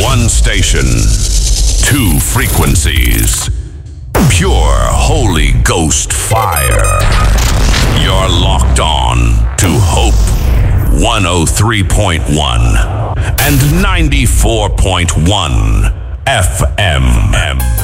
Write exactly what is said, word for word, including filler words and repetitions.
One station, two frequencies. Pure Holy Ghost fire. You're locked on to Hope one oh three point one and ninety-four point one F M.